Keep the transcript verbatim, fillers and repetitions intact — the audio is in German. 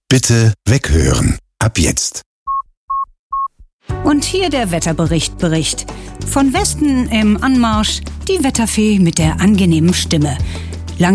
Bitte weghören. Ab jetzt. Und hier der Wetterbericht Bericht. Von Westen im Anmarsch die Wetterfee mit der angenehmen Stimme.